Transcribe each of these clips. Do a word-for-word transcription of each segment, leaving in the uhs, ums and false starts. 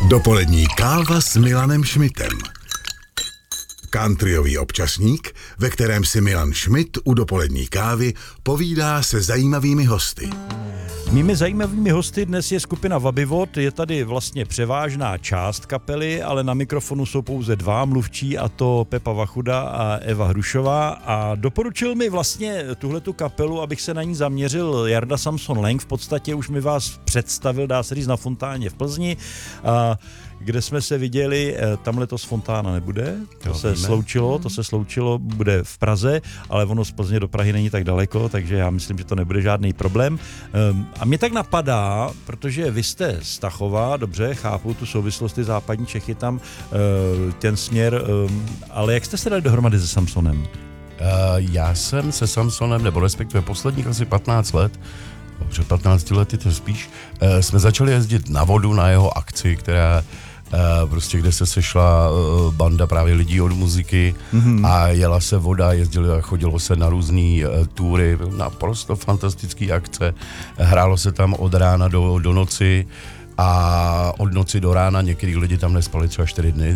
Dopolední káva s Milanem Šmitem. Countryový občasník, ve kterém si Milan Šmit u dopolední kávy povídá se zajímavými hosty. Mými zajímavými hosty dnes je skupina Vabivod, je tady vlastně převážná část kapely, ale na mikrofonu jsou pouze dva mluvčí, a to Pepa Vachuda a Eva Hrušová, a doporučil mi vlastně tuhletu kapelu, abych se na ní zaměřil, Jarda Samson Lang. V podstatě už mi vás představil, dá se říct, na Fontáně v Plzni, a kde jsme se viděli, tam letos Fontána nebude, to jo, se víme. sloučilo, to se sloučilo, bude v Praze, ale ono z Plzně do Prahy není tak daleko, takže já myslím, že to nebude žádný problém. A mě tak napadá, protože vy jste z Tachova, dobře, chápu tu souvislost, ty západní Čechy tam, ten směr, ale jak jste se dali dohromady se Samsonem? Uh, já jsem se Samsonem, nebo respektive posledních asi patnáct let, před patnácti lety to spíš, uh, jsme začali jezdit na vodu na jeho akci, která Uh, prostě kde se sešla uh, banda právě lidí od muziky mm-hmm. a jela se voda, jezdili a chodilo se na různý uh, túry, naprosto fantastický akce, hrálo se tam od rána do, do noci a od noci do rána, některý lidi tam nespali třeba čtyři dny.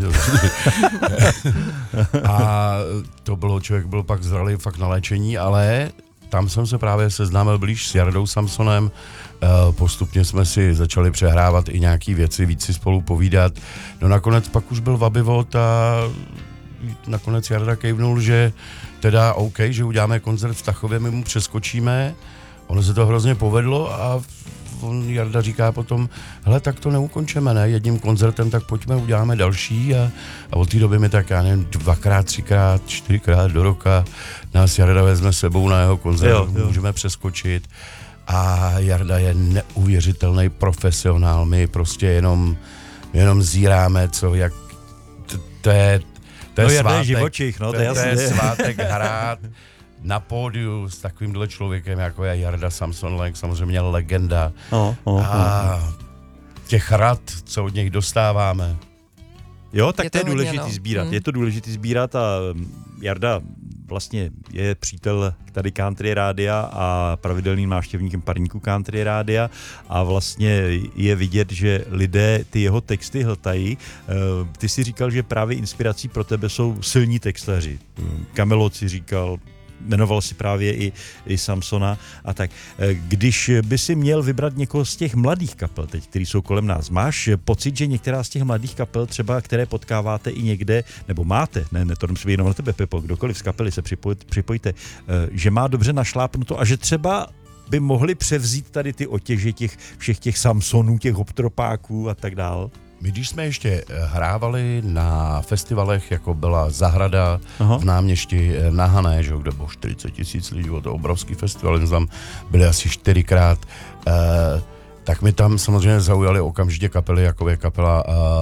A to bylo, člověk byl pak zralý fakt na léčení, ale tam jsem se právě seznámil blíž s Jardou Samsonem, postupně jsme si začali přehrávat i nějaký věci, víc si spolu povídat. No nakonec pak už byl Vabivod a nakonec Jarda kejvnul, že teda OK, že uděláme koncert v Tachově, my mu přeskočíme. Ono se to hrozně povedlo a on, Jarda říká potom, hele, tak to neukončeme, ne, jedním koncertem, tak pojďme, uděláme další a, a od té doby mi tak, já nevím, dvakrát, třikrát, čtyřikrát do roka nás Jarda vezme sebou na jeho koncert, jo, jo. Můžeme přeskočit a Jarda je neuvěřitelný profesionál, my prostě jenom, jenom zíráme, co, jak, to, to je, to je no, svátek, je živočich, no, to, to, to je svátek hrát na pódiu s takovýmhle člověkem, jako je Jarda Samson Lang, samozřejmě legenda. Oh, oh, a oh. těch rad, co od něj dostáváme. Jo, tak je to je důležitý no. sbírat. Hmm. Je to důležitý sbírat a Jarda vlastně je přítel tady Country Rádia a pravidelným návštěvníkem parníku Country Rádia a vlastně je vidět, že lidé ty jeho texty hltají. Ty si říkal, že právě inspirací pro tebe jsou silní textaři. Kamelot si říkal, jmenoval si právě i, i Samsona a tak. Když by si měl vybrat někoho z těch mladých kapel teď, který jsou kolem nás, máš pocit, že některá z těch mladých kapel třeba, které potkáváte i někde, nebo máte, ne, ne to nemůže být jenom na tebe, Pepo, kdokoliv z kapely se připojit, připojte, že má dobře našlápnuto a že třeba by mohli převzít tady ty otěže těch všech těch Samsonů, těch hoptropáků a tak dál? My když jsme ještě hrávali na festivalech, jako byla Zahrada Aha. v Náměšti na Hané, že, kde bylo čtyřicet tisíc lidí, bylo to obrovský festival, my tam byli asi čtyřikrát, eh, tak mi tam samozřejmě zaujaly okamžitě kapely, jako je kapela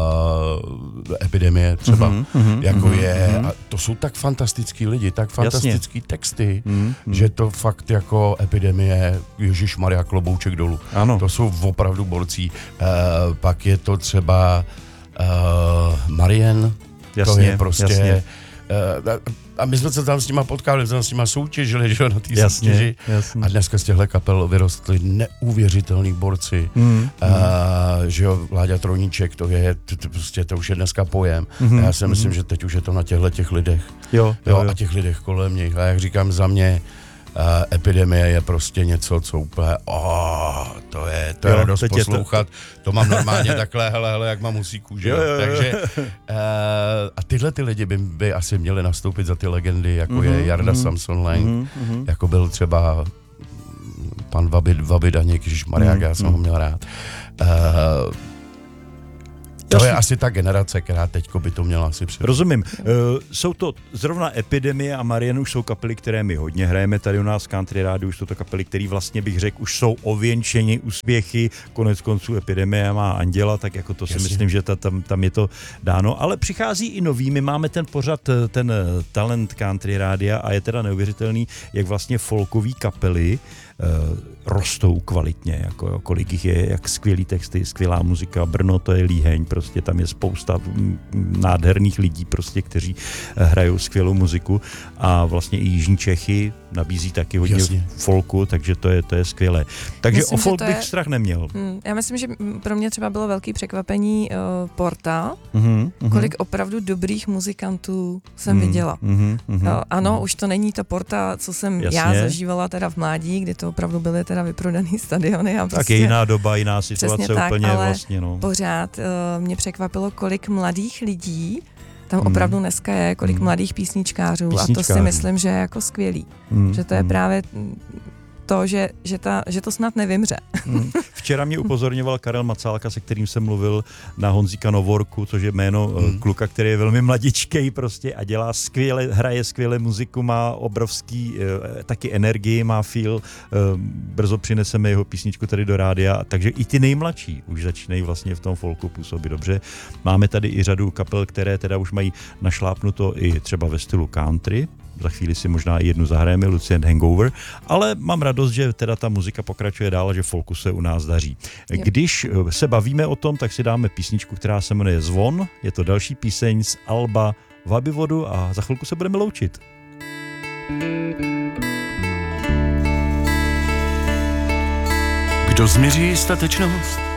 uh, Epidemie třeba, mm-hmm, mm-hmm, jako mm-hmm, je, a to jsou tak fantastický lidi, tak fantastický Jasně. texty, mm-hmm. že to fakt jako Epidemie, ježišmarja, klobouček dolů. Ano. To jsou opravdu borcí. Uh, pak je to třeba uh, Marien, Jasně, to je prostě... Jasně. Uh, a my jsme se tam s nima potkali, jsme s nima soutěžili, že na té soutěži. A dneska z těchto kapel vyrostli neuvěřitelný borci. Mm, a, mm. Že jo, Láďa Troníček, to je, to, to, prostě, to už je dneska pojem. Mm, a já si myslím, mm. že teď už je to na těchto těch lidech. Jo, jo, jo, jo. A těch lidech kolem nich. A jak říkám, za mě Uh, Epidemie je prostě něco, co úplně, oh, to je, to je jo, radost poslouchat, to... to mám normálně takhle, hele, hele, jak mám musí kůže, jo, jo, jo. Takže uh, a tyhle ty lidi by, by asi měli nastoupit za ty legendy, jako mm-hmm, je Jarda mm-hmm, Samson Lang, mm-hmm. jako byl třeba pan Vabid, Vabidaněk, ježišmarják, mm-hmm. já jsem ho měl rád. Uh, To Jasný. je asi ta generace, která teďko by to měla asi přijít. Rozumím. Uh, jsou to zrovna Epidemie a Marien už jsou kapely, které my hodně hrajeme tady u nás v Country Rádiu, už jsou to kapely, které vlastně bych řekl, už jsou ověnčeni úspěchy, konec konců Epidemie má Anděla, tak jako to si Jasně. myslím, že ta, tam, tam je to dáno, ale přichází i nový, my máme ten pořad, ten talent Country Rádia a je teda neuvěřitelný, jak vlastně folkový kapely rostou kvalitně, jako kolik jich je, jak skvělý texty, skvělá muzika, Brno to je líheň, prostě tam je spousta nádherných lidí, prostě, kteří hrajou skvělou muziku a vlastně i Jižní Čechy nabízí taky hodně Jasně. folku, takže to je, to je skvělé. Takže myslím, o folk bych je... strach neměl. Hmm, já myslím, že pro mě třeba bylo velký překvapení uh, Porta, uh-huh, uh-huh. kolik opravdu dobrých muzikantů jsem uh-huh, viděla. Uh-huh, uh-huh, uh, ano, uh-huh. už to není to Porta, co jsem Jasně. já zažívala teda v mládí, kdy to opravdu byly teda vyprodaný stadiony. A prostě, tak je jiná doba, jiná situace tak, úplně ale vlastně. No. pořád uh, mě překvapilo, kolik mladých lidí tam hmm. opravdu dneska je, kolik hmm. mladých písničkářů, písničkářů a to si myslím, že je jako skvělý. Hmm. Že to je hmm. právě to, že, že, ta, že to snad nevymře. Hmm. Včera mě upozorňoval Karel Macálka, se kterým jsem mluvil, na Honzíka Novorku, což je jméno hmm. kluka, který je velmi mladičkej prostě a dělá skvěle, hraje skvěle muziku, má obrovský eh, taky energii, má feel, eh, brzo přineseme jeho písničku tady do rádia, takže i ty nejmladší už začínají vlastně v tom folku působit dobře. Máme tady i řadu kapel, které teda už mají našlápnuto i třeba ve stylu country. Za chvíli si možná i jednu zahrajeme, Lucien Hangover, ale mám radost, že teda ta muzika pokračuje dál, že folku se u nás daří. Když se bavíme o tom, tak si dáme písničku, která se jmenuje Zvon, je to další píseň z alba Vabivodu a za chvilku se budeme loučit. Kdo změří statečnost